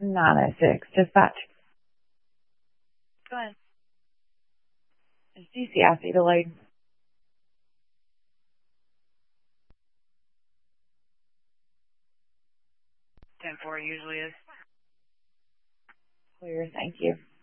906, dispatch. Go ahead. Is DCIC delayed? 10-4 usually is. Clear, thank you.